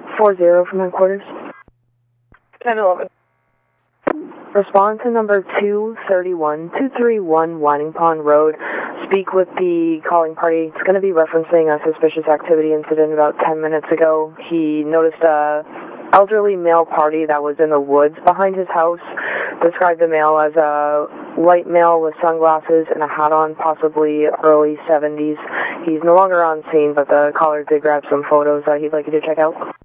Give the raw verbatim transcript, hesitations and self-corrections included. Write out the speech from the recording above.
four zero from headquarters. ten eleven. Respond to number two thirty-one two thirty-one Winding Pond Road. Speak with the calling party. It's going to be referencing a suspicious activity incident about ten minutes ago. He noticed a elderly male party that was in the woods behind his house. Described the male as a white male with sunglasses and a hat on, possibly early seventies. He's no longer on scene, but the caller did grab some photos that he'd like you to check out.